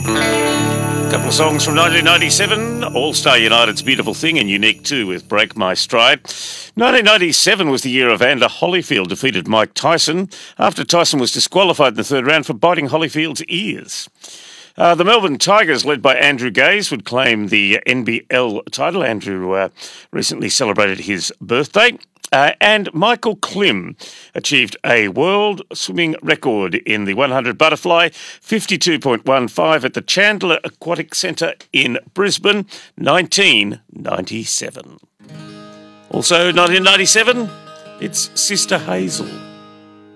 Couple of songs from 1997, All-Star United's Beautiful Thing and Unique 2 with Break My Stride. 1997 was the year Evander Holyfield defeated Mike Tyson after Tyson was disqualified in the third round for biting Holyfield's ears. The Melbourne Tigers, led by Andrew Gaze, would claim the NBL title. Andrew recently celebrated his birthday. And Michael Klim achieved a world swimming record in the 100 butterfly, 52.15 at the Chandler Aquatic Centre in Brisbane, 1997. Also 1997, it's Sister Hazel.